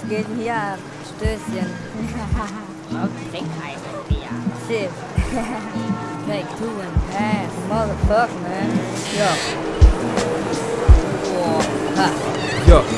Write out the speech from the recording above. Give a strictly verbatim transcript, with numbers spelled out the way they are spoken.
geht hier ab? Stößchen. Schaut weg ein Bier. Shit. Take two and pass. Motherfucker, man. Yo. Oh, ha. Ja.